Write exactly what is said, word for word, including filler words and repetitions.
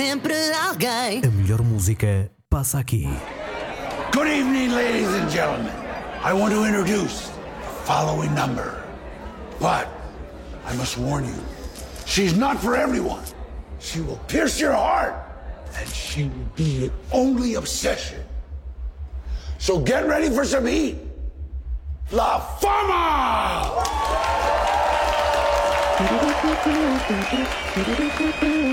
sempre alguém. A melhor música passa aqui. Good evening, ladies and gentlemen. I want to introduce the following number. But I must warn you, she's not for everyone. She will pierce your heart, and she will be your only obsession. So get ready for some heat. La Fama!